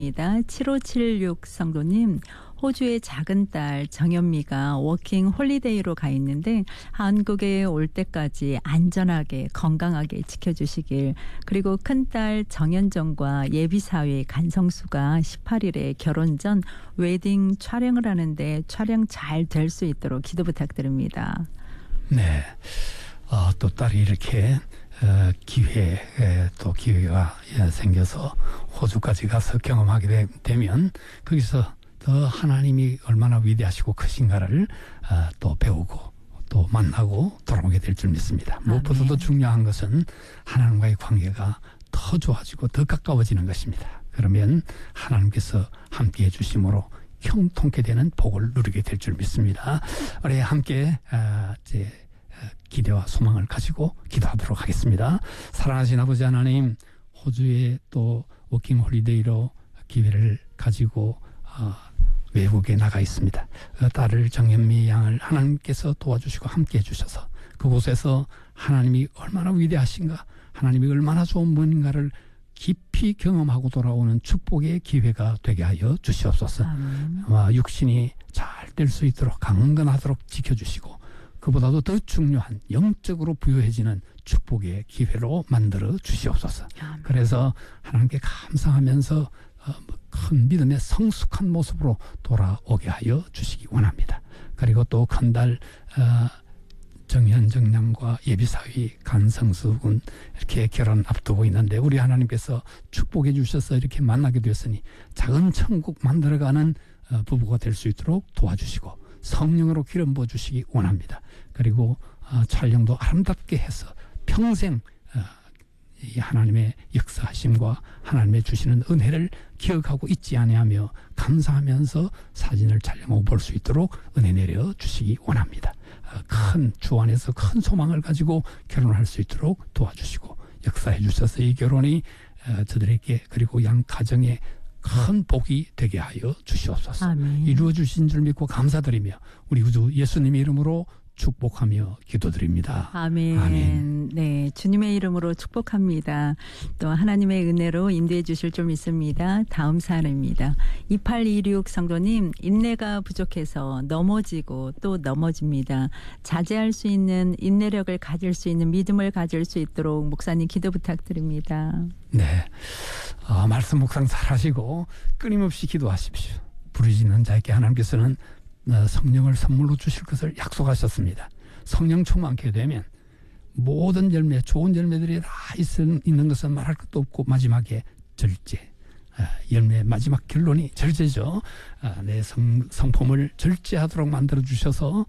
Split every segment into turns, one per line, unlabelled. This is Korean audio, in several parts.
입니다. 7576 성도님, 호주의 작은 딸 정현미가 워킹 홀리데이로 가 있는데 한국에 올 때까지 안전하게 건강하게 지켜주시길, 그리고 큰딸 정현정과 예비사위 간성수가 18일에 결혼 전 웨딩 촬영을 하는데 촬영 잘 될 수 있도록 기도 부탁드립니다.
네, 또 딸이 이렇게 또 기회가 생겨서 호주까지 가서 경험하게 되면 거기서 더 하나님이 얼마나 위대하시고 크신가를 또 배우고 또 만나고 돌아오게 될 줄 믿습니다. 무엇보다도 중요한 것은 하나님과의 관계가 더 좋아지고 더 가까워지는 것입니다. 그러면 하나님께서 함께해 주심으로 형통케 되는 복을 누리게 될 줄 믿습니다. 우리 함께 기대와 소망을 가지고 기도하도록 하겠습니다. 사랑하신 아버지 하나님, 호주에 또 워킹 홀리데이로 기회를 가지고 외국에 나가 있습니다. 딸을 정현미 양을 하나님께서 도와주시고 함께 해주셔서 그곳에서 하나님이 얼마나 위대하신가, 하나님이 얼마나 좋은 분인가를 깊이 경험하고 돌아오는 축복의 기회가 되게 하여 주시옵소서. 육신이 잘 될 수 있도록 강건하도록 지켜주시고, 그보다도 더 중요한 영적으로 부여해지는 축복의 기회로 만들어 주시옵소서. 그래서 하나님께 감사하면서 큰 믿음의 성숙한 모습으로 돌아오게 하여 주시기 원합니다. 그리고 또 큰딸 정현정 양과 예비사위 간성수 군 이렇게 결혼 앞두고 있는데 우리 하나님께서 축복해 주셔서 이렇게 만나게 되었으니 작은 천국 만들어가는 부부가 될 수 있도록 도와주시고 성령으로 기름 부어주시기 원합니다. 그리고 촬영도 아름답게 해서 평생 이 하나님의 역사하심과 하나님의 주시는 은혜를 기억하고 잊지 아니하며 감사하면서 사진을 촬영하고 볼 수 있도록 은혜 내려 주시기 원합니다. 큰 주 안에서 큰 소망을 가지고 결혼할 수 있도록 도와주시고 역사해 주셔서 이 결혼이 저들에게 그리고 양 가정에 큰 복이 되게 하여 주시옵소서. 아멘. 이루어 주신 줄 믿고 감사드리며 우리 구주 예수님의 이름으로 축복하며 기도드립니다.
아멘. 아멘. 네, 주님의 이름으로 축복합니다. 또 하나님의 은혜로 인도해 주실 줄 믿습니다. 다음 사연입니다. 2826 성도님, 인내가 부족해서 넘어지고 또 넘어집니다. 자제할 수 있는 인내력을 가질 수 있는 믿음을 가질 수 있도록 목사님 기도 부탁드립니다.
네, 말씀 묵상 잘 하시고 끊임없이 기도하십시오. 부르짖는 자에게 하나님께서는 성령을 선물로 주실 것을 약속하셨습니다. 성령 충만케 되면 모든 열매, 좋은 열매들이 다 있는 것은 말할 것도 없고 마지막에 절제, 열매 마지막 결론이 절제죠. 내 성품을 절제하도록 만들어 주셔서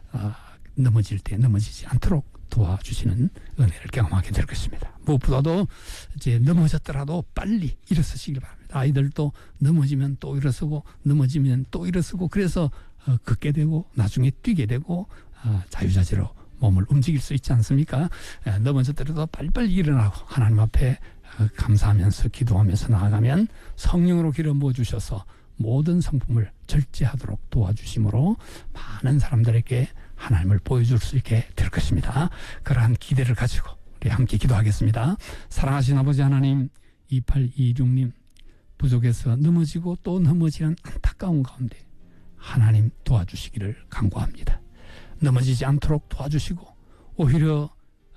넘어질 때 넘어지지 않도록 도와주시는 은혜를 경험하게 될 것입니다. 무엇보다도 이제 넘어졌더라도 빨리 일어서시길 바랍니다. 아이들도 넘어지면 또 일어서고 넘어지면 또 일어서고 그래서 걷게 되고 나중에 뛰게 되고 자유자재로 몸을 움직일 수 있지 않습니까? 넘어졌더라도 빨리빨리 일어나고 하나님 앞에 감사하면서 기도하면서 나아가면 성령으로 기름 부어주셔서 모든 성품을 절제하도록 도와주심으로 많은 사람들에게 하나님을 보여줄 수 있게 될 것입니다. 그러한 기대를 가지고 우리 함께 기도하겠습니다. 사랑하신 아버지 하나님, 2826님 부족해서 넘어지고 또 넘어지는 안타까운 가운데 하나님 도와주시기를 간구합니다. 넘어지지 않도록 도와주시고 오히려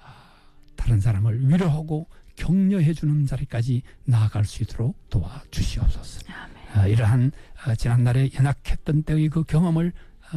다른 사람을 위로하고 격려해 주는 자리까지 나아갈 수 있도록 도와주시옵소서. 이러한 지난날에 연약했던 때의 그 경험을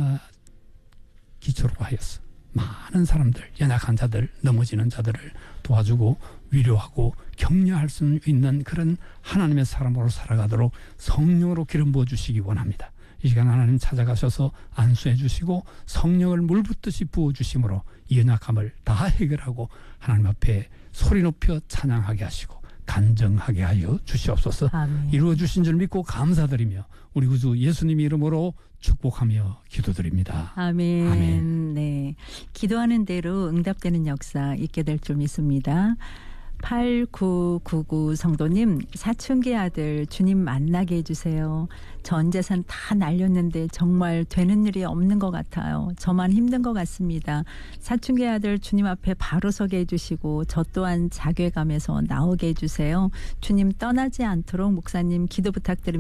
기초로 하여서 많은 사람들, 연약한 자들, 넘어지는 자들을 도와주고 위로하고 격려할 수 있는 그런 하나님의 사람으로 살아가도록 성령으로 기름 부어주시기 원합니다. 이 시간 하나님 찾아가셔서 안수해 주시고 성령을 물붓듯이 부어주심으로 이 연약함을 다 해결하고 하나님 앞에 소리 높여 찬양하게 하시고 간정하게 하여 주시옵소서. 아멘. 이루어 주신 줄 믿고 감사드리며 우리 구주 예수님의 이름으로 축복하며 기도드립니다.
아멘. 아멘. 네, 기도하는 대로 응답되는 역사 있게 될 줄 믿습니다. 8999 성도님, 사춘기 아들 주님 만나게 해주세요. 전 재산 다 날렸는데 정말 되는 일이 없는 것 같아요. 저만 힘든 것 같습니다. 사춘기 아들 주님 앞에 바로 서게 해주시고 저 또한 자괴감에서 나오게 해주세요. 주님 떠나지 않도록 목사님 기도 부탁드립니다.